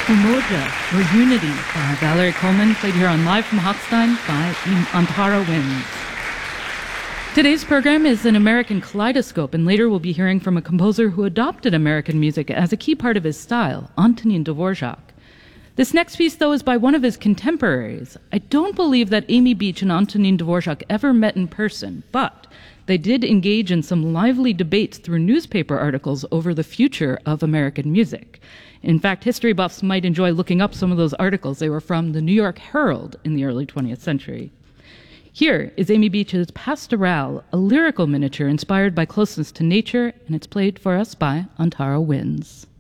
Umoja, or Unity, by Valerie Coleman, played here on Live from Hochstein by Antara Winds. Today's program is an American kaleidoscope, and later we'll be hearing from a composer who adopted American music as a key part of his style, Antonin Dvorak. This next piece, though, is by one of his contemporaries. I don't believe that Amy Beach and Antonin Dvorak ever met in person, but they did engage in some lively debates through newspaper articles over the future of American music. In fact, history buffs might enjoy looking up some of those articles. They were from the New York Herald in the early 20th century. Here is Amy Beach's Pastoral, a lyrical miniature inspired by closeness to nature, and it's played for us by Antara Winds.